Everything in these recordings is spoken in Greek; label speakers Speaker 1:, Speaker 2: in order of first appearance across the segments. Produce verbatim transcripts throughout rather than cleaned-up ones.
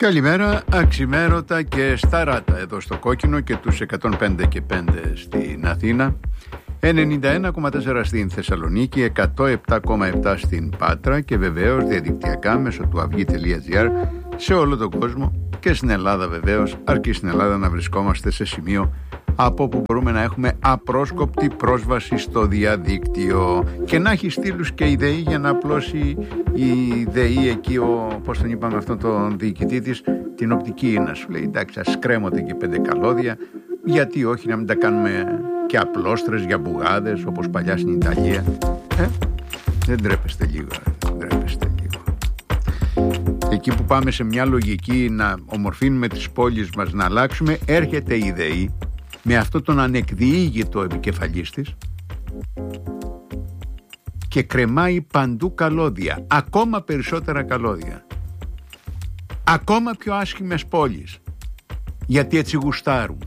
Speaker 1: Καλημέρα, αξιμέρωτα και σταράτα εδώ στο Κόκκινο και τους εκατόν πέντε και πέντε στην Αθήνα, ενενήντα ένα κόμμα τέσσερα στην Θεσσαλονίκη, εκατόν επτά κόμμα επτά στην Πάτρα και βεβαίως διαδικτυακά μέσω του αυγή τελεία τζι άρ σε όλο τον κόσμο και στην Ελλάδα βεβαίως, αρκεί στην Ελλάδα να βρισκόμαστε σε σημείο από όπου μπορούμε να έχουμε απρόσκοπτη πρόσβαση στο διαδίκτυο και να έχει στήλους και η ΔΕΗ για να απλώσει η ΔΕΗ εκεί, ο, πώς τον είπαμε αυτόν τον διοικητή της, την οπτική, να σου λέει εντάξει, ας κρέμονται και πέντε καλώδια, γιατί όχι να μην τα κάνουμε και απλόστρες για μπουγάδες όπως παλιά στην Ιταλία. ε? Δεν τρέπεστε λίγο, δεν τρέπεστε λίγο. Εκεί που πάμε σε μια λογική να ομορφύνουμε τις πόλεις μας, να αλλάξουμε, έρχεται η ΔΕΗ με αυτό τον ανεκδιήγητο επικεφαλής της και κρεμάει παντού καλώδια, ακόμα περισσότερα καλώδια, ακόμα πιο άσχημες πόλεις, γιατί έτσι γουστάρουν.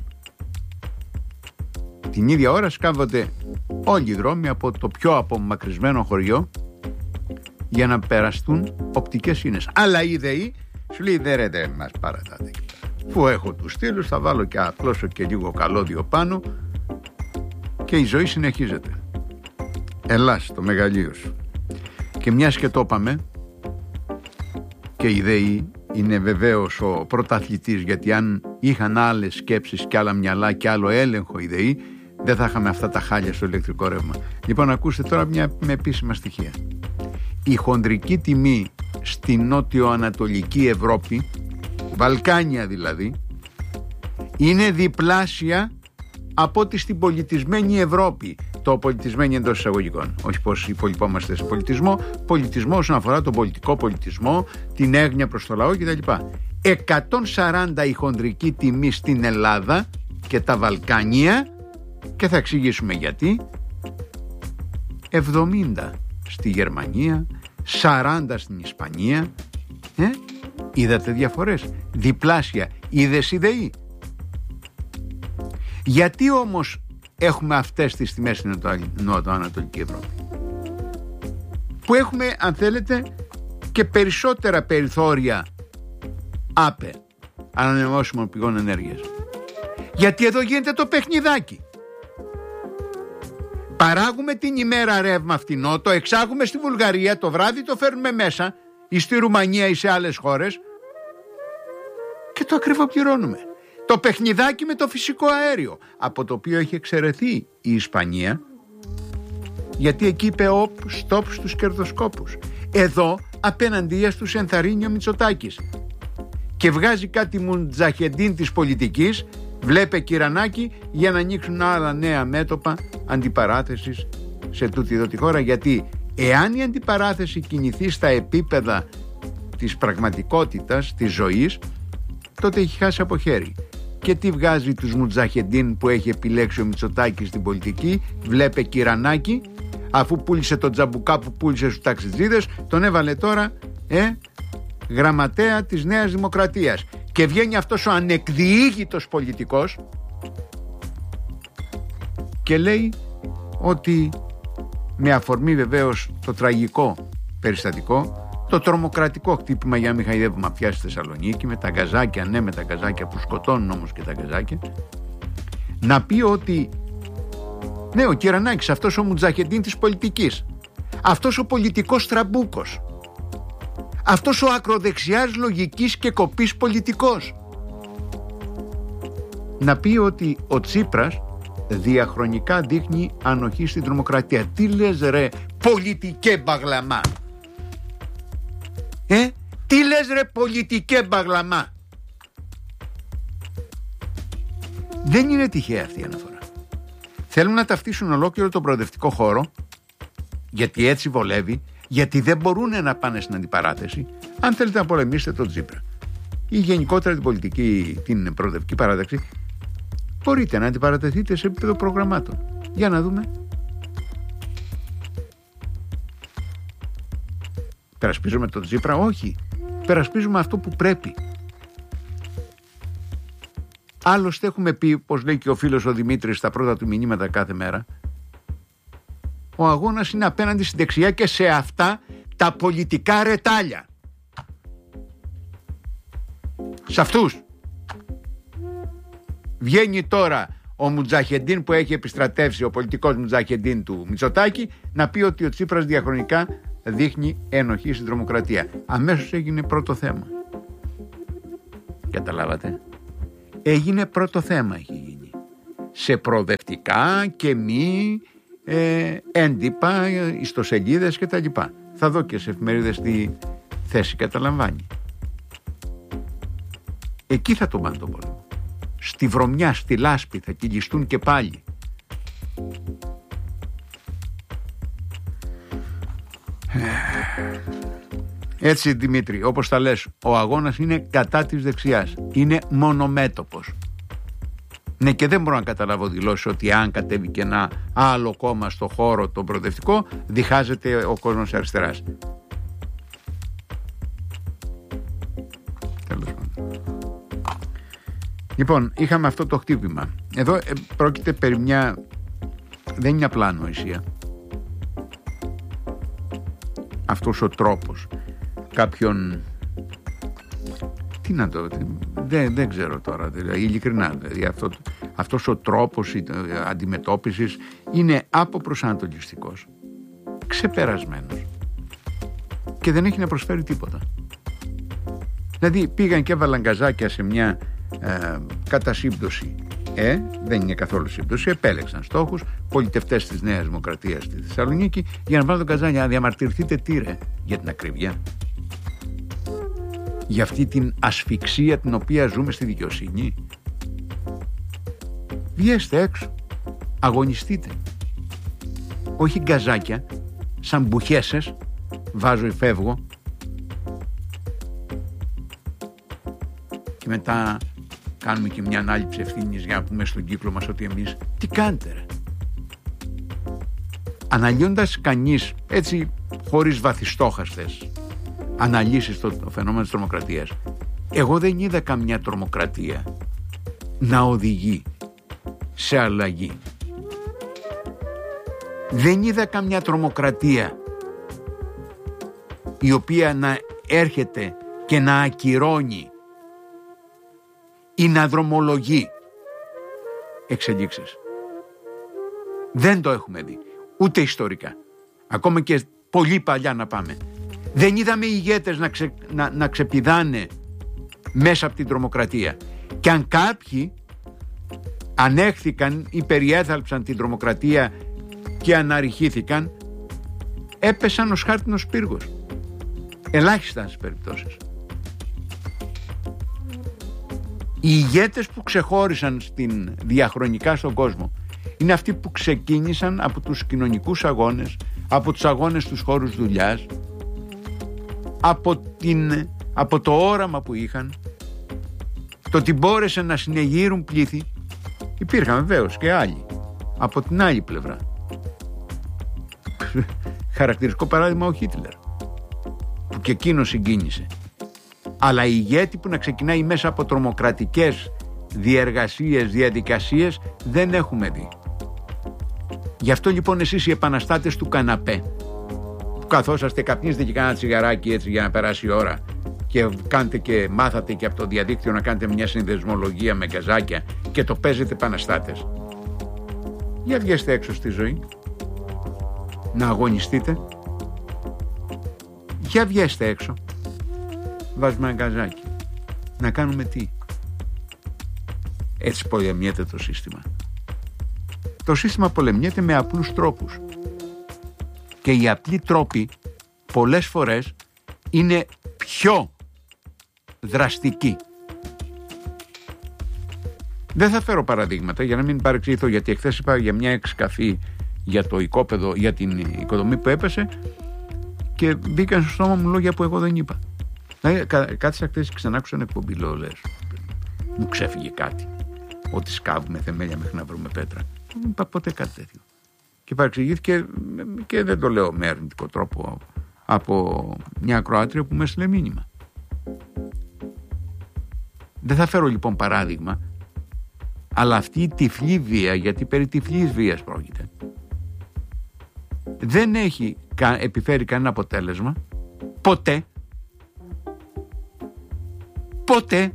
Speaker 1: Την ίδια ώρα σκάβονται όλοι οι δρόμοι από το πιο απομακρυσμένο χωριό για να περαστούν οπτικές σύνες. Αλλά η ΔΕΗ σου λέει δε ρε δε μας παρατάτε εκεί πέρα. Που έχω τους στήλους, θα βάλω και απλώσω και λίγο καλώδιο πάνω και η ζωή συνεχίζεται. Ελλάς το μεγαλείο σου. Και μιας και το είπαμε, και η ΔΕΗ είναι βεβαίως ο πρωταθλητής, γιατί αν είχαν άλλες σκέψεις και άλλα μυαλά και άλλο έλεγχο η ΔΕΗ, δεν θα είχαμε αυτά τα χάλια στο ηλεκτρικό ρεύμα. Λοιπόν, ακούστε τώρα μια με επίσημα στοιχεία. Η χονδρική τιμή στη νότιο-ανατολική Ευρώπη, Βαλκάνια δηλαδή, είναι διπλάσια από ό,τι στην πολιτισμένη Ευρώπη. Το πολιτισμένη εντός εισαγωγικών. Όχι πως υπολοιπόμαστε σε πολιτισμό. Πολιτισμό όσον αφορά τον πολιτικό πολιτισμό, την έγνοια προς το λαό κτλ. εκατόν σαράντα η χονδρική τιμή στην Ελλάδα και τα Βαλκάνια, και θα εξηγήσουμε γιατί. εβδομήντα στη Γερμανία, σαράντα στην Ισπανία. ε? Είδατε διαφορές, διπλάσια. Είδες η ΔΕΗ. Γιατί όμως έχουμε αυτές τις τιμές στην νότιο-ανατολική Ευρώπη, που έχουμε, αν θέλετε, και περισσότερα περιθώρια ΑΠΕ, ανανεώσιμων πηγών ενέργειας? Γιατί εδώ γίνεται το παιχνιδάκι. Παράγουμε την ημέρα ρεύμα φτηνό, το εξάγουμε στη Βουλγαρία, το βράδυ το φέρνουμε μέσα ή στη Ρουμανία ή σε άλλες χώρες και το ακριβοπληρώνουμε. Το παιχνιδάκι με το φυσικό αέριο, από το οποίο έχει εξαιρεθεί η Ισπανία, γιατί εκεί είπε οπ, στοπ στους κερδοσκόπους. Εδώ απέναντία στους ενθαρρύνει ο Μητσοτάκης και βγάζει κάτι μουντζαχεντίν της πολιτικής, βλέπε Κυρανάκη, για να ανοίξουν άλλα νέα μέτωπα αντιπαράθεσης σε τούτη εδώ τη χώρα, γιατί εάν η αντιπαράθεση κινηθεί στα επίπεδα της πραγματικότητας, της ζωής, τότε έχει χάσει από χέρι. Και τι βγάζει τους μουτζαχεντίν που έχει επιλέξει ο Μητσοτάκης στην πολιτική? Βλέπε Κυρανάκη, αφού πούλησε τον τζαμπουκά που πούλησε στους ταξιτζίδες, τον έβαλε τώρα ε, γραμματέα της Νέας Δημοκρατίας. Και βγαίνει αυτός ο ανεκδιήγητος πολιτικός και λέει ότι, με αφορμή βεβαίως το τραγικό περιστατικό, το τρομοκρατικό χτύπημα για να μην χαϊδεύουμε μαφιά στη Θεσσαλονίκη, με τα γκαζάκια, ναι, με τα γκαζάκια που σκοτώνουν όμως και τα γκαζάκια, να πει ότι ναι, ο Κυρανάκης, αυτός ο μουτζαχεντίν της πολιτικής, αυτός ο πολιτικός τραμπούκος, αυτός ο ακροδεξιάς λογικής και κοπής πολιτικός, να πει ότι ο Τσίπρας διαχρονικά δείχνει ανοχή στην τρομοκρατία. Τι λες ρε πολιτικέ μπαγλαμά? Ε, τι λες ρε πολιτικέ μπαγλαμά? Δεν είναι τυχαία αυτή η αναφορά. Θέλουν να ταυτίσουν ολόκληρο τον προοδευτικό χώρο, γιατί έτσι βολεύει, γιατί δεν μπορούν να πάνε στην αντιπαράθεση. Αν θέλετε να πολεμήσετε τον Τσίπρα ή γενικότερα την πολιτική, την προοδευτική παράταξη, μπορείτε να αντιπαρατεθείτε σε επίπεδο προγραμμάτων. Για να δούμε. Περασπίζουμε τον Τσίπρα? Όχι. Περασπίζουμε αυτό που πρέπει. Άλλωστε έχουμε πει, πως λέει και ο φίλος ο Δημήτρης στα πρώτα του μηνύματα κάθε μέρα, ο αγώνας είναι απέναντι στην δεξιά και σε αυτά τα πολιτικά ρετάλια. Σε αυτούς. Βγαίνει τώρα ο Μουτζαχεντίν που έχει επιστρατεύσει, ο πολιτικός Μουτζαχεντίν του Μητσοτάκη, να πει ότι ο Τσίπρας διαχρονικά δείχνει ενοχή στην τρομοκρατία. Αμέσως έγινε πρώτο θέμα. Καταλάβατε. Έγινε πρώτο θέμα, έχει γίνει. Σε προοδευτικά και μη ε, έντυπα, ιστοσελίδες και τα λοιπά. Θα δω και σε εφημερίδες τι θέση καταλαμβάνει. Εκεί θα τον πάνε τον πόλεμο. Στη βρωμιά, στη λάσπη θα κυλιστούν και πάλι. Έτσι, Δημήτρη, όπως τα λες, ο αγώνας είναι κατά της δεξιάς. Είναι μονομέτωπος. Ναι, και δεν μπορώ να καταλάβω δηλώσεις ότι αν κατέβει και ένα άλλο κόμμα στο χώρο τον προοδευτικό, διχάζεται ο κόσμος αριστεράς. Τέλος πάντων. Λοιπόν, είχαμε αυτό το χτύπημα. Εδώ ε, πρόκειται περί μια... δεν είναι απλά ανοησία. Αυτός ο τρόπος κάποιον... Τι να το... Δεν, δεν ξέρω τώρα, δηλαδή, ειλικρινά. Δηλαδή, αυτό, αυτός ο τρόπος αντιμετώπισης είναι αποπροσανατολιστικός, ξεπερασμένος και δεν έχει να προσφέρει τίποτα. Δηλαδή πήγαν και έβαλαν γκαζάκια σε μια ε, κατασύμπτωση. Ε, δεν είναι καθόλου σύμπτωση. Επέλεξαν στόχους, πολιτευτές της Νέας Δημοκρατίας στη Θεσσαλονίκη, για να βάλουν τον γκαζάκια. Να διαμαρτυρηθείτε τι ρε, για την ακρίβεια, για αυτή την ασφυξία την οποία ζούμε στη δικαιοσύνη. Βγέστε έξω, αγωνιστείτε. Όχι γκαζάκια σαν μπουχέσες, βάζω ή φεύγω, και μετά κάνουμε και μια ανάληψη ευθύνης για να πούμε στον κύκλο μας ότι εμείς τι κάνετε ρε. Αναλύοντας κανείς έτσι χωρίς βαθιστόχαστες αναλύσεις το, το φαινόμενο της τρομοκρατίας, εγώ δεν είδα καμιά τρομοκρατία να οδηγεί σε αλλαγή. Δεν είδα καμιά τρομοκρατία η οποία να έρχεται και να ακυρώνει ή να δρομολογεί εξελίξεις. Δεν το έχουμε δει, ούτε ιστορικά. Ακόμα και πολύ παλιά να πάμε. Δεν είδαμε ηγέτες να, ξε, να, να ξεπηδάνε μέσα από την τρομοκρατία. Και αν κάποιοι ανέχθηκαν ή περιέθαλψαν την τρομοκρατία και αναρριχήθηκαν, έπεσαν ως χάρτινος πύργος. Ελάχιστα στις περιπτώσεις. Οι ηγέτες που ξεχώρισαν στην, διαχρονικά στον κόσμο είναι αυτοί που ξεκίνησαν από τους κοινωνικούς αγώνες, από τους αγώνες στους χώρους δουλειάς, από, την, από το όραμα που είχαν, το ότι μπόρεσαν να συνεγείρουν πλήθη. Υπήρχαν βεβαίως και άλλοι από την άλλη πλευρά. Χαρακτηριστικό παράδειγμα ο Χίτλερ, που και εκείνος συγκίνησε. Αλλά ηγέτη που να ξεκινάει μέσα από τρομοκρατικές διεργασίες, διαδικασίες, δεν έχουμε δει. Γι' αυτό λοιπόν εσείς οι επαναστάτες του καναπέ, που καθόσαστε, καπνίζετε και κάνατε τσιγαράκι έτσι για να περάσει η ώρα και κάνετε και μάθατε και από το διαδίκτυο να κάνετε μια συνδεσμολογία με γκαζάκια και το παίζετε επαναστάτες, για βγέστε έξω στη ζωή να αγωνιστείτε. Για βγέστε έξω. Βάζουμε ένα γκαζάκι. Να κάνουμε τι? Έτσι πολεμιέται το σύστημα. Το σύστημα πολεμιέται με απλούς τρόπους. Και οι απλοί τρόποι πολλές φορές είναι πιο δραστικοί. Δεν θα φέρω παραδείγματα για να μην παρεξηγηθώ, γιατί εχθές είπα για μια εξκαφή για το οικόπεδο, για την οικοδομή που έπεσε και μπήκαν στο στόμα μου λόγια που εγώ δεν είπα. Κάτσε χθες και ξανά άκουσα εκπομπή, λέω, λες, μου ξέφυγε κάτι, ότι σκάβουμε θεμέλια μέχρι να βρούμε πέτρα. Δεν είπα ποτέ κάτι τέτοιο. Και παρεξηγήθηκε, και δεν το λέω με αρνητικό τρόπο, από μια ακροάτρια που με έστειλε μήνυμα. Δεν θα φέρω λοιπόν παράδειγμα, αλλά αυτή η τυφλή βία, γιατί περί τυφλής βίας πρόκειται, δεν έχει επιφέρει κανένα αποτέλεσμα ποτέ. Ποτέ.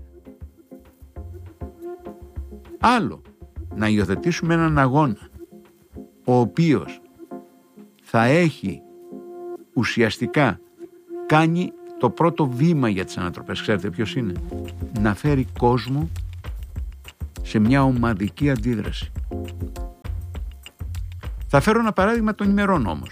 Speaker 1: Άλλο, να υιοθετήσουμε έναν αγώνα ο οποίος θα έχει ουσιαστικά κάνει το πρώτο βήμα για τις ανατροπές. Ξέρετε ποιος είναι? Να φέρει κόσμο σε μια ομαδική αντίδραση. Θα φέρω ένα παράδειγμα των ημερών όμως.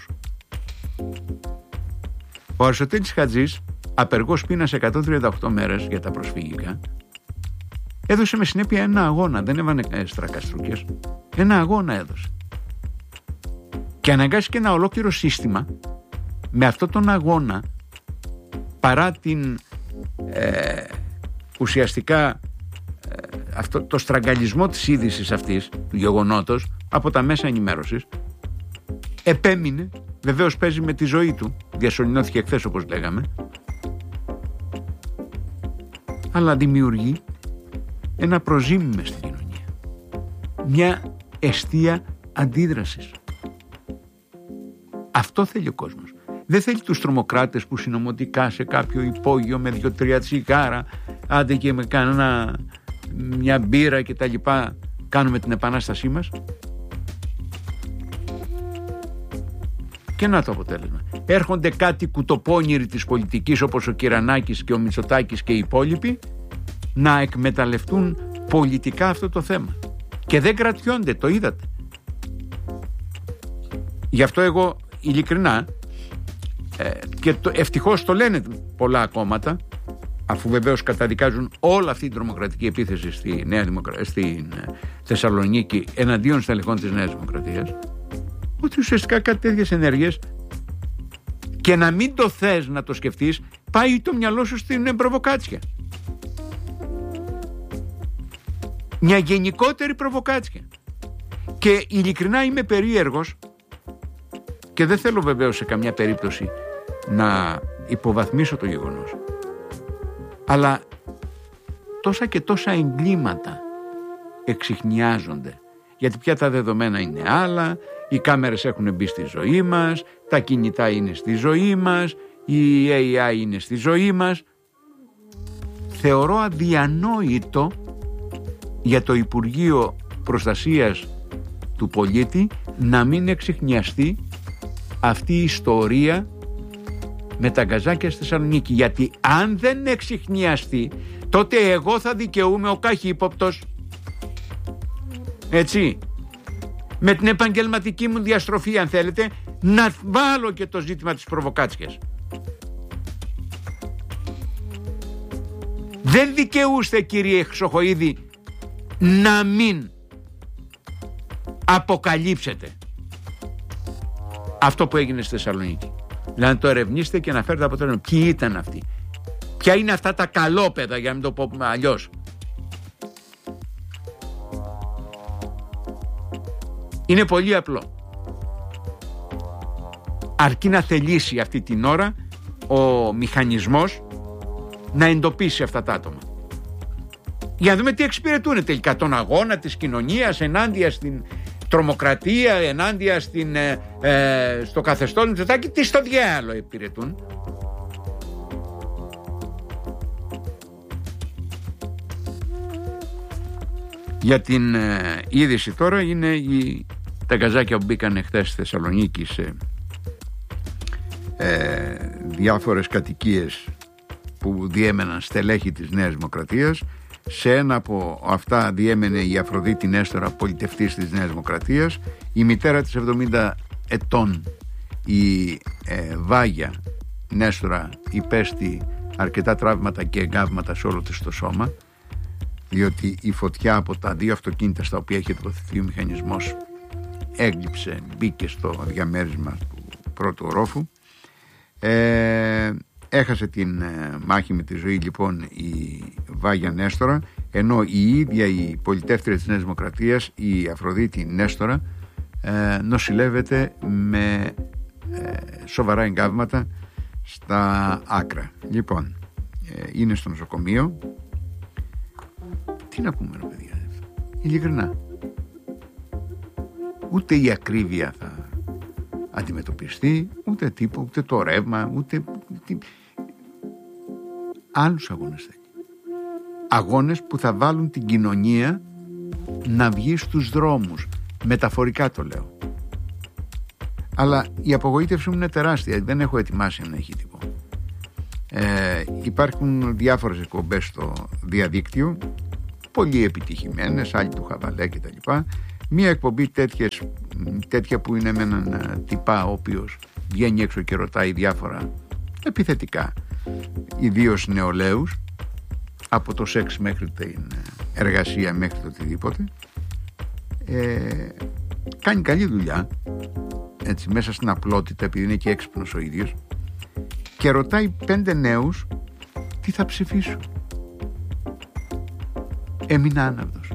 Speaker 1: Ο Αριστοτέλης Χατζής, απεργός πείνας εκατόν τριάντα οκτώ μέρες για τα προσφυγικά, έδωσε με συνέπεια ένα αγώνα, δεν έβανε στρακαστρούκες, ένα αγώνα έδωσε. Και αναγκάστηκε ένα ολόκληρο σύστημα με αυτόν τον αγώνα, παρά την ε, ουσιαστικά ε, αυτό, το στραγγαλισμό της είδησης αυτής, του γεγονότος, από τα μέσα ενημέρωσης, επέμεινε, βεβαίως παίζει με τη ζωή του, διασωληνώθηκε χθες όπως λέγαμε, αλλά δημιουργεί ένα προζήμι μες στην κοινωνία, μια εστία αντίδρασης. Αυτό θέλει ο κόσμος. Δεν θέλει τους τρομοκράτες που συνωμοτικά σε κάποιο υπόγειο με δύο-τρία τσιγάρα, άντε και με κανένα μια μπύρα και τα λοιπά, κάνουμε την επανάστασή μας. Και να το αποτέλεσμα. Έρχονται κάτι κουτοπώνηροι της πολιτικής όπως ο Κυρανάκης και ο Μητσοτάκης και οι υπόλοιποι να εκμεταλλευτούν πολιτικά αυτό το θέμα. Και δεν κρατιόνται, το είδατε. Γι' αυτό εγώ ειλικρινά, ε, και το, ευτυχώς το λένε πολλά κόμματα, αφού βεβαίως καταδικάζουν όλη αυτή την τρομοκρατική επίθεση στη Νέα Δημοκρα... στην Θεσσαλονίκη εναντίον στελεχών της Νέας Δημοκρατίας, ότι ουσιαστικά κάτι τέτοιες ενέργειες, και να μην το θες να το σκεφτείς, πάει το μυαλό σου στην προβοκάτσια. Μια γενικότερη προβοκάτσια. Και ειλικρινά είμαι περίεργος, και δεν θέλω βεβαίως σε καμιά περίπτωση να υποβαθμίσω το γεγονός, αλλά τόσα και τόσα εγκλήματα εξιχνιάζονται, γιατί πια τα δεδομένα είναι άλλα, οι κάμερες έχουν μπει στη ζωή μας, τα κινητά είναι στη ζωή μας, η έι άι είναι στη ζωή μας. Θεωρώ αδιανόητο για το Υπουργείο Προστασίας του Πολίτη να μην εξιχνιαστεί αυτή η ιστορία με τα γκαζάκια στη Θεσσαλονίκη, γιατί αν δεν εξιχνιαστεί, τότε εγώ θα δικαιούμαι, ο καχύποπτος, έτσι, με την επαγγελματική μου διαστροφή, αν θέλετε, να βάλω και το ζήτημα της προβοκάτσιας. Δεν δικαιούστε, κύριε Χρυσοχοΐδη, να μην αποκαλύψετε αυτό που έγινε στη Θεσσαλονίκη. Δηλαδή να το ερευνήσετε και να φέρετε αποτέλεσμα. Ποιοι ήταν αυτοί, ποια είναι αυτά τα καλόπαιδα, για να μην το πω αλλιώς. Είναι πολύ απλό. Αρκεί να θελήσει αυτή την ώρα ο μηχανισμός να εντοπίσει αυτά τα άτομα. Για να δούμε τι εξυπηρετούν τελικά, τον αγώνα της κοινωνίας ενάντια στην τρομοκρατία, ενάντια στην, ε, ε, στο καθεστώς Μητσοτάκη, τι στο διάλογο υπηρετούν. Για την ε, είδηση τώρα είναι η, τα γκαζάκια που μπήκαν χθες στη Θεσσαλονίκη σε ε, διάφορες κατοικίες που διέμεναν στελέχη της Νέας Δημοκρατίας. Σε ένα από αυτά διέμενε η Αφροδίτη Νέστορα, πολιτευτής της Νέας Δημοκρατίας. Η μητέρα της εβδομήντα ετών, η ε, Βάγια Νέστορα, υπέστη αρκετά τραύματα και εγκάβματα σε όλο της το σώμα, διότι η φωτιά από τα δύο αυτοκίνητα στα οποία είχε τοποθετηθεί ο μηχανισμός έγκλειψε, μπήκε στο διαμέρισμα του πρώτου ορόφου. Ε, έχασε την ε, μάχη με τη ζωή λοιπόν η Βάγια Νέστορα, ενώ η ίδια η πολιτεύτρια της Νέας Δημοκρατίας, η Αφροδίτη Νέστορα, ε, νοσηλεύεται με ε, σοβαρά εγκάβματα στα άκρα. Λοιπόν, ε, είναι στο νοσοκομείο. Τι να πούμε, ρε παιδιά, ειλικρινά, ούτε η ακρίβεια θα αντιμετωπιστεί, ούτε τίποτα, ούτε το ρεύμα, ούτε τι... άλλους αγώνες θέλει. αγώνες που θα βάλουν την κοινωνία να βγει στους δρόμους. Μεταφορικά το λέω. Αλλά η απογοήτευση μου είναι τεράστια. Δεν έχω ετοιμάσει ένα ηχητικό. Ε, υπάρχουν διάφορες εκπομπές στο διαδίκτυο, πολύ επιτυχημένες, άλλοι του Χαβαλέ κτλ. Μία εκπομπή τέτοιες, τέτοια που είναι με έναν τυπά ο οποίος βγαίνει έξω και ρωτάει διάφορα επιθετικά, ιδίως νεολαίους, από το σεξ μέχρι την εργασία μέχρι το οτιδήποτε. Ε, κάνει καλή δουλειά, έτσι, μέσα στην απλότητα, επειδή είναι και έξυπνος ο ίδιος, και ρωτάει πέντε νέους τι θα ψηφίσουν. Έμεινα άναυδος.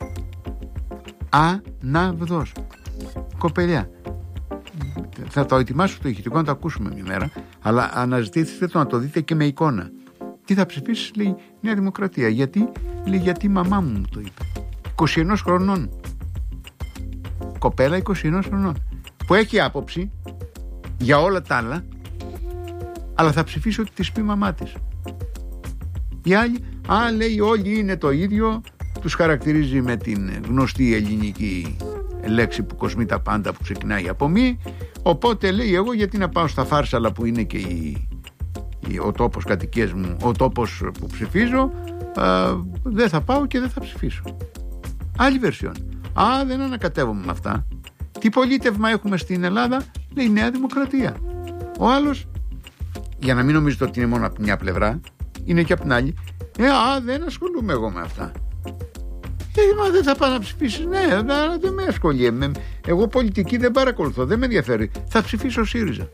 Speaker 1: Άναυδος. Κοπελιά, θα το ετοιμάσω το ηχητικό να το ακούσουμε μια μέρα, αλλά αναζητήστε το να το δείτε και με εικόνα. Τι θα ψηφίσεις, λέει, Νέα Δημοκρατία. Γιατί, λέει, γιατί η μαμά μου μου το είπε. είκοσι ένα χρονών. Κοπέλα είκοσι ένα χρονών. Που έχει άποψη για όλα τα άλλα, αλλά θα ψηφίσει ότι της πει η μαμά της. Οι άλλοι, α, λέει, όλοι είναι το ίδιο, τους χαρακτηρίζει με την γνωστή ελληνική λέξη που κοσμεί τα πάντα, που ξεκινάει από μη, οπότε λέει, εγώ γιατί να πάω στα Φάρσαλα που είναι και η, η, ο τόπος κατοικίας μου, ο τόπος που ψηφίζω, α, δεν θα πάω και δεν θα ψηφίσω. Άλλη βερσιόν. Α, δεν ανακατεύομαι με αυτά. Τι πολίτευμα έχουμε στην Ελλάδα, λέει Νέα Δημοκρατία. Ο άλλος, για να μην νομίζετε ότι είναι μόνο από μια πλευρά, είναι και από την άλλη. Ε, α, δεν ασχολούμαι εγώ με αυτά. Ε, μα δεν θα πάω να ψηφίσεις. Ναι, δεν με ασχολεί. Εγώ πολιτική δεν παρακολουθώ, δεν με ενδιαφέρει. Θα ψηφίσω ΣΥΡΙΖΑ.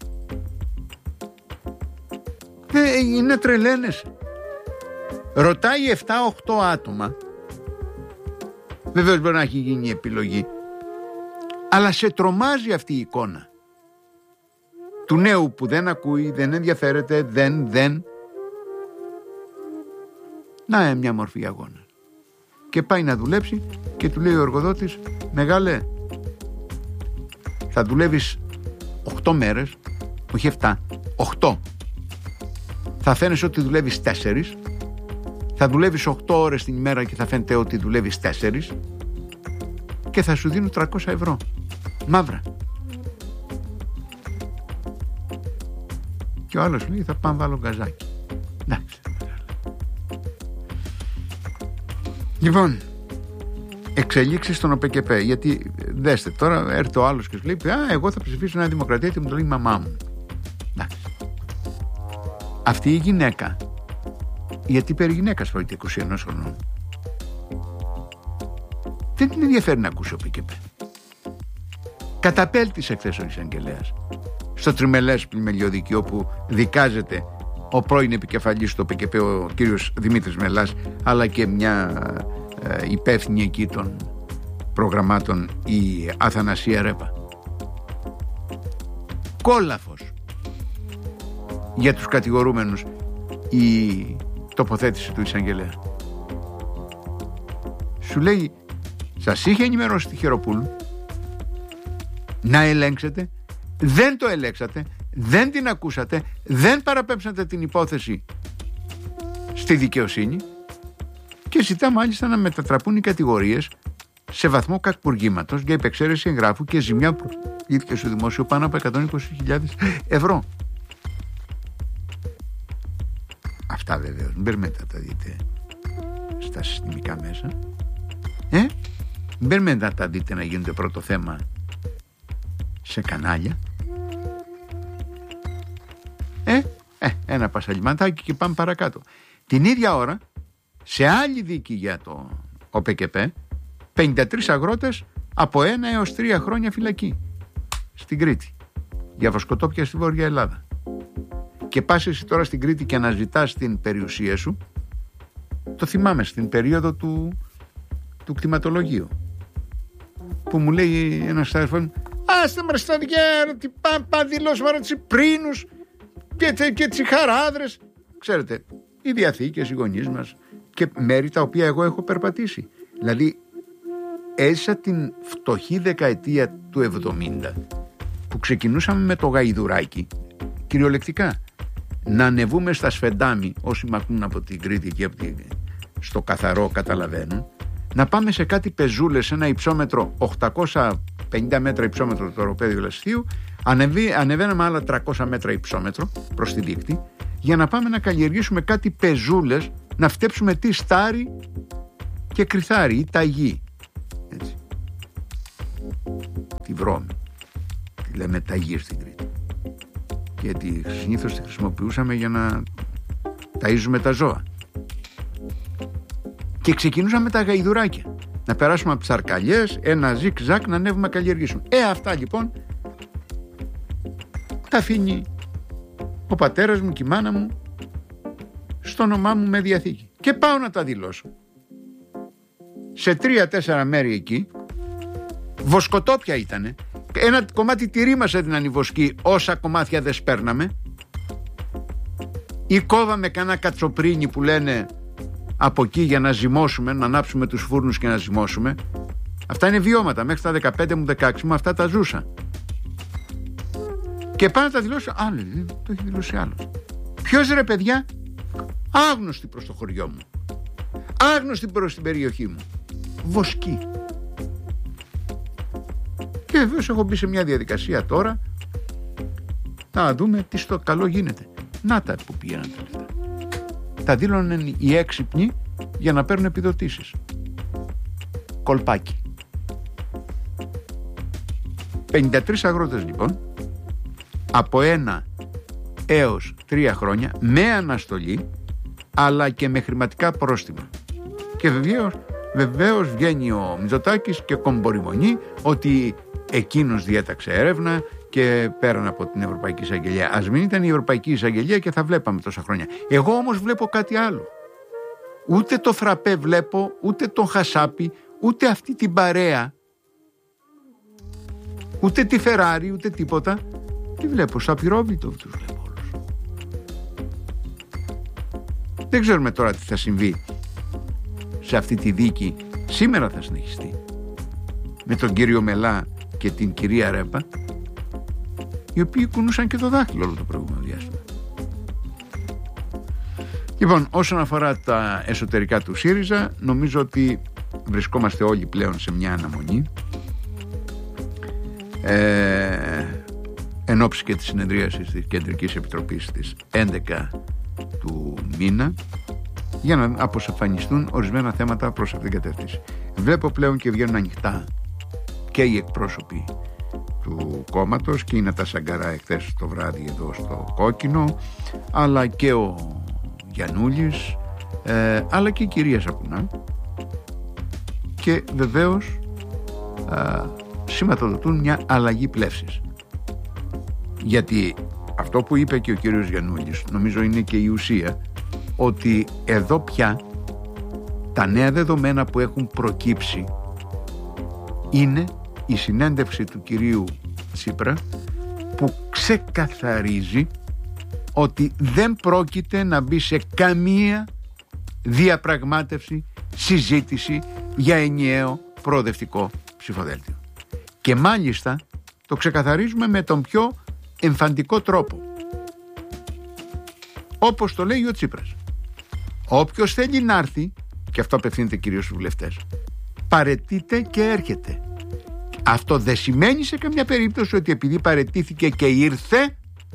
Speaker 1: Ε, είναι τρελαίνες. Ρωτάει επτά οκτώ άτομα. Βεβαίως μπορεί να έχει γίνει η επιλογή, αλλά σε τρομάζει αυτή η εικόνα του νέου που δεν ακούει, δεν ενδιαφέρεται, δεν, δεν. Να, μια μορφή αγώνα. Και πάει να δουλέψει και του λέει ο εργοδότης, μεγάλε, θα δουλεύεις οκτώ μέρες, όχι επτά, οκτώ. Θα φαίνεσαι ότι δουλεύεις τέσσερις, θα δουλεύεις οκτώ ώρες την ημέρα και θα φαίνεται ότι δουλεύεις τέσσερις και θα σου δίνουν τριακόσια ευρώ. Μαύρα. Και ο άλλος λέει, θα πάω βάλω γκαζάκι. Εντάξει. Λοιπόν, εξελίξεις στον ΟΠΕΚΕΠΕ. Γιατί δέστε τώρα, έρθει ο άλλος και σου λέει, α, εγώ θα ψηφίσω Νέα Δημοκρατία και μου το λέει η μαμά μου. Εντάξει. Αυτή η γυναίκα, γιατί περί γυναίκας πρόκειται είκοσι ένα χρονών, δεν την ενδιαφέρει να ακούσει ο ΟΠΕΚΕΠΕ. Καταπέλτησε χθες ο εισαγγελέας στο τριμελές πλημελιωδική, όπου δικάζεται ο πρώην επικεφαλής του ΟΠΕΚΕΠΕ, ο κύριος Δημήτρης Μελάς, αλλά και μια ε, υπεύθυνη εκεί των προγραμμάτων, η Αθανασία Ρέπα. Κόλαφος για τους κατηγορούμενους η τοποθέτηση του εισαγγελέα. Σου λέει, σας είχε ενημερώσει τη Χεροπούλου να ελέγξετε, δεν το ελέγξατε, δεν την ακούσατε, δεν παραπέμψατε την υπόθεση στη δικαιοσύνη και ζητά μάλιστα να μετατραπούν οι κατηγορίες σε βαθμό κακουργήματος για υπεξαίρεση εγγράφου και ζημιά που προηγήθηκε στο δημόσιο πάνω από εκατόν είκοσι χιλιάδες ευρώ. Αυτά βεβαίως μην περιμένετε να τα δείτε στα συστημικά μέσα. Ε, μην περιμένετε να τα δείτε να γίνονται πρώτο θέμα σε κανάλια. Ε, ε, ένα πασαλιματάκι και πάμε παρακάτω. Την ίδια ώρα, σε άλλη δίκη για το ΟΠΕΚΕΠΕ, πενήντα τρεις αγρότες από ένα έως τρία χρόνια φυλακή στην Κρήτη για βοσκοτόπια στη Βόρεια Ελλάδα. Και πας εσύ τώρα στην Κρήτη και αναζητάς την περιουσία σου. Το θυμάμαι στην περίοδο του, του κτηματολογίου, που μου λέει ένας αδερφός μου, άστε μ' στα δικαία, τι πά δηλώσει μ' τις πρίνους και, και τις χαράδρες. Ξέρετε, οι διαθήκες, οι γονείς μας και μέρη τα οποία εγώ έχω περπατήσει. Δηλαδή έζησα την φτωχή δεκαετία του εβδομήντα, που ξεκινούσαμε με το γαϊδουράκι, κυριολεκτικά, να ανεβούμε στα Σφεντάμι, όσοι μ' ακούν από την Κρήτη και από την στο καθαρό καταλαβαίνουν, να πάμε σε κάτι πεζούλες, σε ένα υψόμετρο, οκτακόσια πενήντα μέτρα υψόμετρο το οροπέδιο Λασθείου, ανεβεί, ανεβαίναμε άλλα τριακόσια μέτρα υψόμετρο προς τη Δίκτυ, για να πάμε να καλλιεργήσουμε κάτι πεζούλες, να φτέψουμε τι στάρι και κρυθάρι ή ταγί. Έτσι. Τη βρώμη. Τη λέμε ταγί στην Κρήτη. Γιατί συνήθως τη χρησιμοποιούσαμε για να ταΐζουμε τα ζώα. Και ξεκινούσαμε τα γαϊδουράκια. Να περάσουμε από τις αρκαλιές, ένα ζικ ζακ να ανέβουμε να καλλιεργήσουμε. Ε, αυτά λοιπόν τα αφήνει ο πατέρας μου και η μάνα μου στο όνομά μου με διαθήκη. Και πάω να τα δηλώσω. Σε τρία-τέσσερα μέρη εκεί, βοσκοτόπια ήτανε. Ένα κομμάτι τυρί μας έδιναν οι βοσκοί, όσα κομμάτια δεν σπέρναμε. Ή κόβαμε κανένα κατσοπρίνι που λένε από εκεί για να ζυμώσουμε, να ανάψουμε τους φούρνους και να ζυμώσουμε. Αυτά είναι βιώματα. Μέχρι τα δεκαπέντε μου δεκαέξι μου αυτά τα ζούσα. Και πάω να τα δηλώσω. Α, ναι, το έχει δηλώσει άλλος. Ποιος ρε παιδιά? Άγνωστοι προς το χωριό μου. Άγνωστοι προς την περιοχή μου. Βοσκοί. Και βεβαίως έχω μπει σε μια διαδικασία τώρα να δούμε τι στο καλό γίνεται. Να τα που πήγαιναν τα λεφτά. Τα δήλωναν οι έξυπνοι για να παίρνουν επιδοτήσεις. Κολπάκι. πενήντα τρεις αγρότες λοιπόν, από ένα έως τρία χρόνια, με αναστολή αλλά και με χρηματικά πρόστιμα. Και βεβαίως, βεβαίως βγαίνει ο Μητσοτάκης και κομπορημονεί ότι εκείνος διέταξε έρευνα και πέραν από την Ευρωπαϊκή Εισαγγελία. Ας μην ήταν η Ευρωπαϊκή Εισαγγελία και θα βλέπαμε τόσα χρόνια. Εγώ όμως βλέπω κάτι άλλο. Ούτε το φραπέ βλέπω, ούτε τον χασάπι, ούτε αυτή την παρέα, ούτε τη Φεράρι, ούτε τίποτα. Τι βλέπω, στο απειρόβητο τους βλέπω όλους. Δεν ξέρουμε τώρα τι θα συμβεί σε αυτή τη δίκη. Σήμερα θα συνεχιστεί με τον κύριο Μελά και την κυρία Ρέμπα, οι οποίοι κουνούσαν και το δάχτυλο όλο το προηγούμενο διάστημα. Λοιπόν, όσον αφορά τα εσωτερικά του ΣΥΡΙΖΑ, νομίζω ότι βρισκόμαστε όλοι πλέον σε μια αναμονή ε, εν ώψη και της συνεδρίασης της Κεντρικής Επιτροπής της έντεκα του μήνα, για να αποσαφανιστούν ορισμένα θέματα προς αυτήν την κατεύθυνση. Βλέπω πλέον και βγαίνουν ανοιχτά και οι εκπρόσωποι του κόμματος, και είναι τα Σαγκαρά εχθές το βράδυ εδώ στο Κόκκινο, αλλά και ο Γιαννούλης, ε, αλλά και η κυρία Σαπουνά, και βεβαίως ε, σηματοδοτούν μια αλλαγή πλεύσης. Γιατί αυτό που είπε και ο κύριος Γιαννούλης νομίζω είναι και η ουσία, ότι εδώ πια τα νέα δεδομένα που έχουν προκύψει είναι η συνέντευξη του κυρίου Τσίπρα, που ξεκαθαρίζει ότι δεν πρόκειται να μπει σε καμία διαπραγμάτευση, συζήτηση για ενιαίο προοδευτικό ψηφοδέλτιο. Και μάλιστα το ξεκαθαρίζουμε με τον πιο εμφαντικό τρόπο, όπως το λέει ο Τσίπρας. Όποιος θέλει να έρθει, και αυτό απευθύνεται κυρίως στους βουλευτές, παραιτείται και έρχεται. Αυτό δεν σημαίνει σε καμιά περίπτωση ότι επειδή παραιτήθηκε και ήρθε,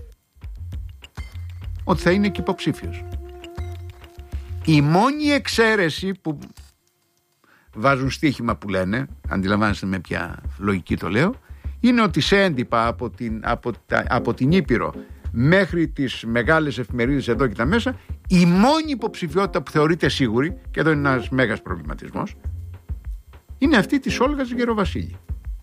Speaker 1: ότι θα είναι και υποψήφιος. Η μόνη εξαίρεση που βάζουν στοίχημα, που λένε, αντιλαμβάνεστε με ποια λογική το λέω, είναι ότι σε έντυπα από την, από, τα, από την Ήπειρο μέχρι τις μεγάλες εφημερίδες εδώ και τα μέσα, η μόνη υποψηφιότητα που θεωρείται σίγουρη, και εδώ είναι ένας μέγας προβληματισμός, είναι αυτή της Όλγας Γεροβασίλη.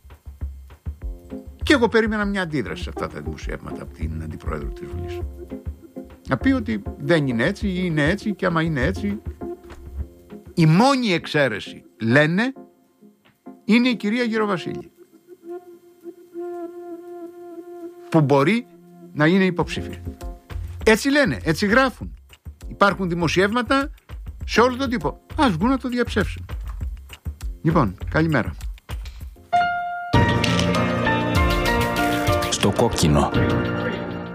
Speaker 1: Και εγώ περίμενα μια αντίδραση σε αυτά τα δημοσιεύματα από την Αντιπρόεδρο της Βουλής. Να πει ότι δεν είναι έτσι ή είναι έτσι, και άμα είναι έτσι, η μόνη εξαίρεση, λένε, είναι η κυρία Γεροβασίλη, που μπορεί να είναι υποψήφια. Έτσι λένε, έτσι γράφουν. Υπάρχουν δημοσιεύματα σε όλο τον τύπο. Ας βγουν να το διαψεύσουν. Λοιπόν, καλημέρα.
Speaker 2: Στο Κόκκινο.